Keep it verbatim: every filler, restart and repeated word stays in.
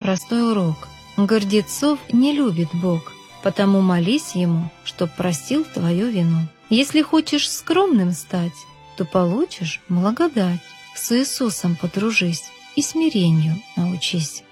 простой урок. Гордецов не любит Бог, потому молись Ему, чтоб простил твою вину. Если хочешь скромным стать, то получишь благодать. С Иисусом подружись и смирению научись.